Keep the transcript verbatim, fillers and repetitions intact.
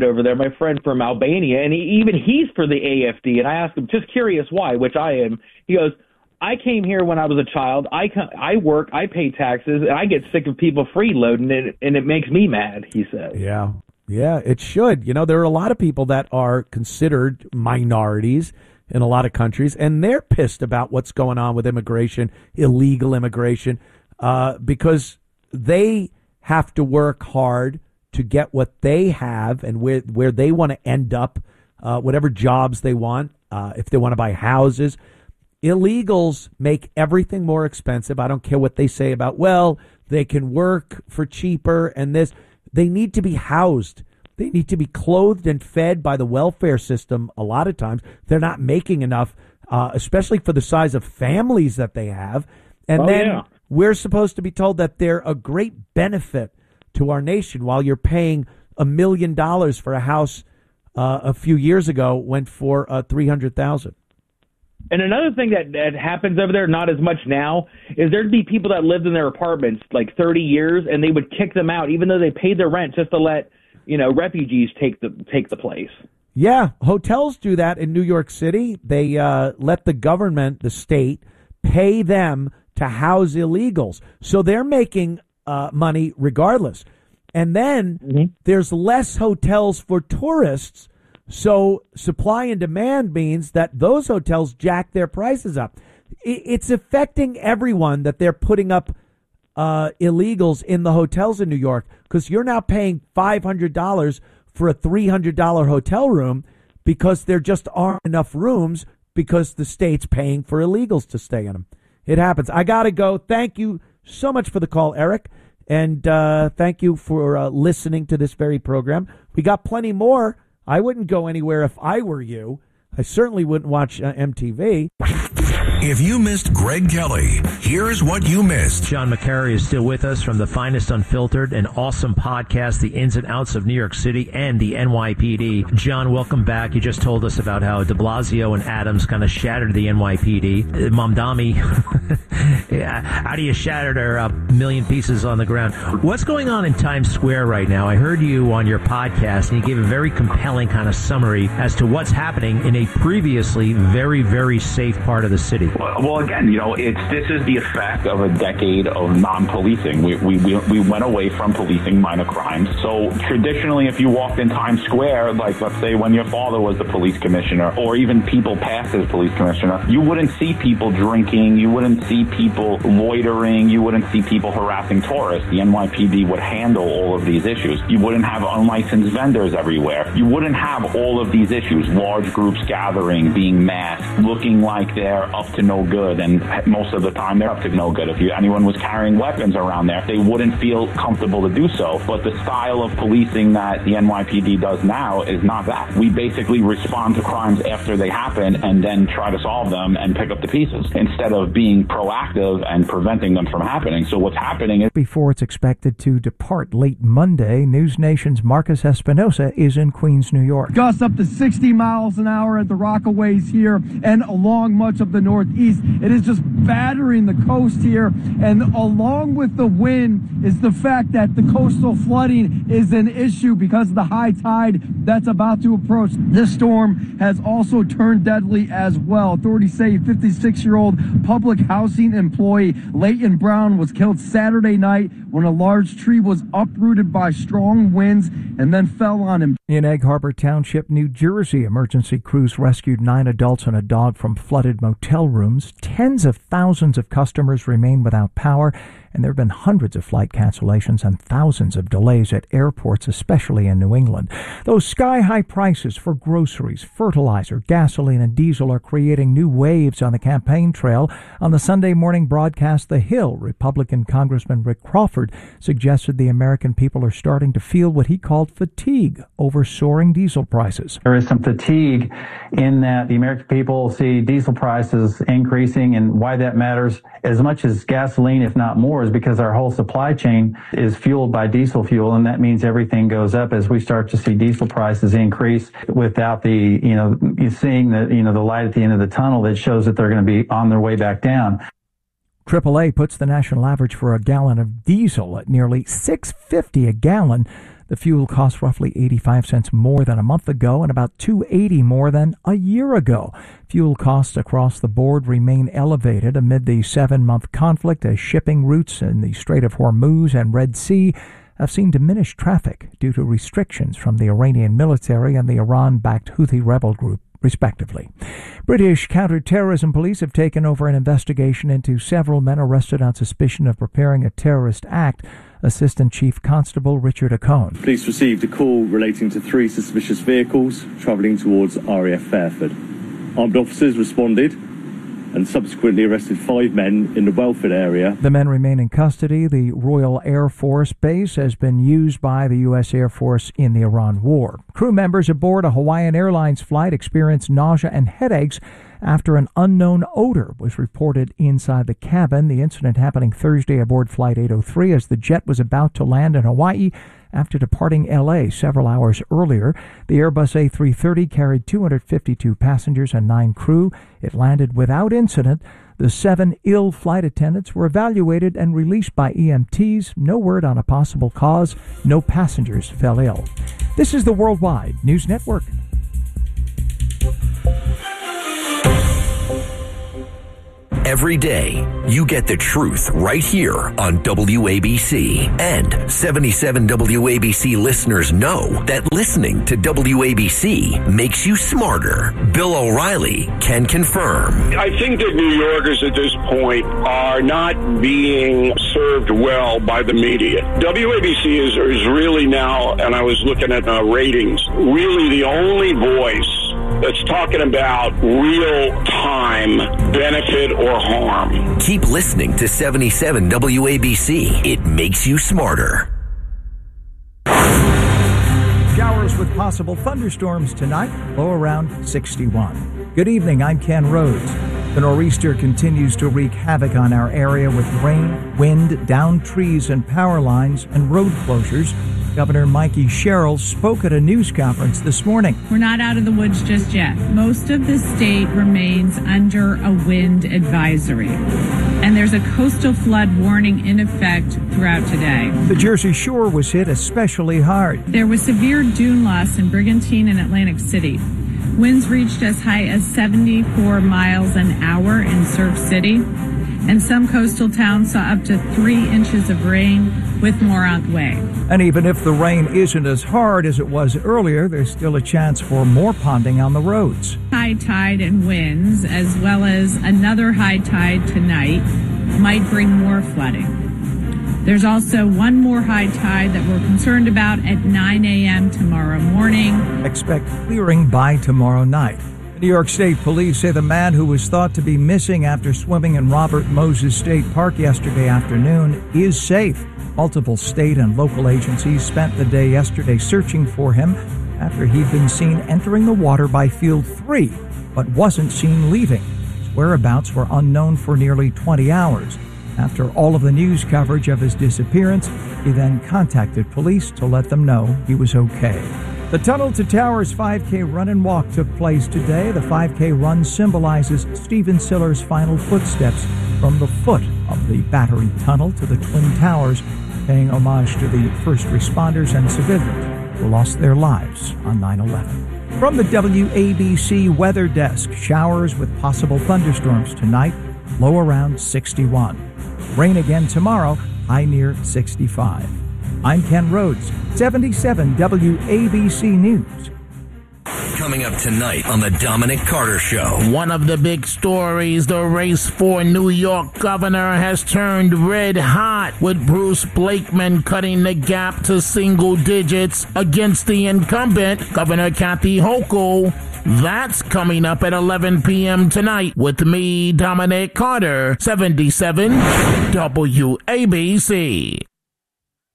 over there, my friend from Albania, and he, even he's for the A F D. And I asked him, just curious why, which I am. He goes, I came here when I was a child. I, I work, I pay taxes, and I get sick of people freeloading it, and it makes me mad, he says. Yeah, yeah, it should. You know, there are a lot of people that are considered minorities in a lot of countries, and they're pissed about what's going on with immigration, illegal immigration, uh, because they have to work hard to get what they have and where where they want to end up, uh, whatever jobs they want, uh, if they want to buy houses. Illegals make everything more expensive. I don't care what they say about, well, they can work for cheaper and this. They need to be housed. They need to be clothed and fed by the welfare system. A lot of times they're not making enough, uh, especially for the size of families that they have. And oh, then yeah. we're supposed to be told that they're a great benefit to our nation while you're paying a million dollars for a house uh, a few years ago went for uh, three hundred thousand dollars. And another thing that, that happens over there, not as much now, is there'd be people that lived in their apartments like thirty years, and they would kick them out, even though they paid their rent, just to let, you know, refugees take the take the place. Yeah, hotels do that in New York City. They uh, let the government, the state, pay them to house illegals. So they're making uh, money regardless. And then mm-hmm. there's less hotels for tourists. So supply and demand means that those hotels jack their prices up. It's affecting everyone that they're putting up uh, illegals in the hotels in New York, because you're now paying five hundred dollars for a three hundred dollars hotel room because there just aren't enough rooms because the state's paying for illegals to stay in them. It happens. I got to go. Thank you so much for the call, Eric. And uh, thank you for uh, listening to this very program. We got plenty more. I wouldn't go anywhere if I were you. I certainly wouldn't watch uh, M T V. If you missed Greg Kelly, here's what you missed. John McCary is still with us from the Finest Unfiltered, an awesome podcast, the ins and outs of New York City and the N Y P D. John, welcome back. You just told us about how de Blasio and Adams kind of shattered the N Y P D. Uh, Mamdani, how do you shatter her a million pieces on the ground? What's going on in Times Square right now? I heard you on your podcast, and you gave a very compelling kind of summary as to what's happening in a previously very, very safe part of the city. Well, again, you know, it's this is the effect of a decade of non-policing. We, we we we went away from policing minor crimes. So traditionally, if you walked in Times Square, like let's say when your father was the police commissioner, or even people past as police commissioner, you wouldn't see people drinking, you wouldn't see people loitering, you wouldn't see people harassing tourists. The N Y P D would handle all of these issues. You wouldn't have unlicensed vendors everywhere. You wouldn't have all of these issues, large groups gathering, being masked, looking like they're up to no good, and most of the time they're up to no good. If you, anyone was carrying weapons around there, they wouldn't feel comfortable to do so. But the style of policing that the N Y P D does now is not that. We basically respond to crimes after they happen and then try to solve them and pick up the pieces instead of being proactive and preventing them from happening. So what's happening is... Before it's expected to depart late Monday, News Nation's Marcus Espinosa is in Queens, New York. Gusts up to sixty miles an hour at the Rockaways here and along much of the northeast. It is just battering the coast here, and along with the wind is the fact that the coastal flooding is an issue because of the high tide that's about to approach. This storm has also turned deadly as well. Authorities say fifty-six-year-old public housing employee Leighton Brown was killed Saturday night when a large tree was uprooted by strong winds and then fell on him. In Egg Harbor Township, New Jersey, emergency crews rescued nine adults and a dog from flooded motel rooms. Tens of thousands of customers remain without power, and there have been hundreds of flight cancellations and thousands of delays at airports, especially in New England. Those sky-high prices for groceries, fertilizer, gasoline, and diesel are creating new waves on the campaign trail. On the Sunday morning broadcast, The Hill, Republican Congressman Rick Crawford suggested the American people are starting to feel what he called fatigue over soaring diesel prices. There is some fatigue in that the American people see diesel prices increasing, and why that matters as much as gasoline, if not more, is because our whole supply chain is fueled by diesel fuel, and that means everything goes up as we start to see diesel prices increase without the, you know, seeing the, you know, the light at the end of the tunnel that shows that they're going to be on their way back down. triple A puts the national average for a gallon of diesel at nearly six dollars and fifty cents a gallon. The fuel costs roughly eighty-five cents more than a month ago and about two dollars and eighty cents more than a year ago. Fuel costs across the board remain elevated amid the seven-month conflict as shipping routes in the Strait of Hormuz and Red Sea have seen diminished traffic due to restrictions from the Iranian military and the Iran-backed Houthi rebel group, respectively. British counter-terrorism police have taken over an investigation into several men arrested on suspicion of preparing a terrorist act. Assistant Chief Constable Richard Acone. Police received a call relating to three suspicious vehicles travelling towards R A F Fairford. Armed officers responded and subsequently arrested five men in the Welford area. The men remain in custody. The Royal Air Force Base has been used by the U S Air Force in the Iran war. Crew members aboard a Hawaiian Airlines flight experienced nausea and headaches after an unknown odor was reported inside the cabin. The incident happening Thursday aboard Flight eight oh three as the jet was about to land in Hawaii after departing L A several hours earlier. The Airbus A three thirty carried two hundred fifty-two passengers and nine crew. It landed without incident. The seven ill flight attendants were evaluated and released by E M Ts. No word on a possible cause. No passengers fell ill. This is the Worldwide News Network. Every day, you get the truth right here on W A B C. And seventy-seven W A B C listeners know that listening to W A B C makes you smarter. Bill O'Reilly can confirm. I think that New Yorkers at this point are not being served well by the media. W A B C is, is really now, and I was looking at uh, ratings, really the only voice that's talking about real-time benefit or harm. Keep listening to seventy-seven W A B C. It makes you smarter. Showers with possible thunderstorms tonight, low around sixty-one. Good evening, I'm Ken Rhodes. The nor'easter continues to wreak havoc on our area with rain, wind, downed trees and power lines, and road closures. Governor Mikey Sherrill spoke at a news conference this morning. We're not out of the woods just yet. Most of the state remains under a wind advisory, and there's a coastal flood warning in effect throughout today. The Jersey Shore was hit especially hard. There was severe dune loss in Brigantine and Atlantic City. Winds reached as high as seventy-four miles an hour in Surf City, and some coastal towns saw up to three inches of rain, with more on the way. And even if the rain isn't as hard as it was earlier, there's still a chance for more ponding on the roads. High tide and winds, as well as another high tide tonight, might bring more flooding. There's also one more high tide that we're concerned about at nine a.m. tomorrow morning. Expect clearing by tomorrow night. New York State Police say the man who was thought to be missing after swimming in Robert Moses State Park yesterday afternoon is safe. Multiple state and local agencies spent the day yesterday searching for him after he'd been seen entering the water by Field three, but wasn't seen leaving. His whereabouts were unknown for nearly twenty hours. After all of the news coverage of his disappearance, he then contacted police to let them know he was okay. The Tunnel to Towers five K run and walk took place today. The five K run symbolizes Stephen Siller's final footsteps from the foot of the Battery Tunnel to the Twin Towers, paying homage to the first responders and civilians who lost their lives on nine eleven. From the W A B C Weather Desk, showers with possible thunderstorms tonight, low around sixty-one. Rain again tomorrow, high near sixty-five. I'm Ken Rhodes, seventy-seven W A B C News. Coming up tonight on the Dominic Carter Show. One of the big stories, the race for New York governor has turned red hot, with Bruce Blakeman cutting the gap to single digits against the incumbent, Governor Kathy Hochul. That's coming up at eleven p.m. tonight with me, Dominic Carter, seventy-seven W A B C.